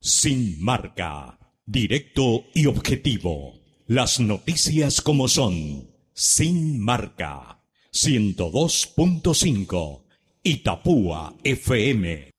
Sin marca. Directo y objetivo. Las noticias como son. Sin marca. 102.5. Itapúa FM.